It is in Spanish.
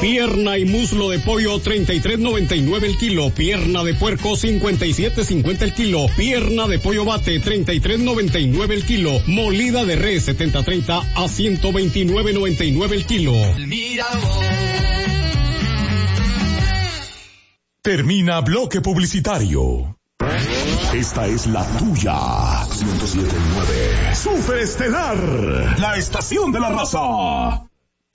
Pierna y muslo de pollo 33.99 el kilo. Pierna de puerco 57.50 el kilo. Pierna de pollo bate 33.99 el kilo. Molida de res 70.30 a 129.99 el kilo. Termina bloque publicitario. Esta es la tuya. 107.9. Superestelar, la estación de la raza.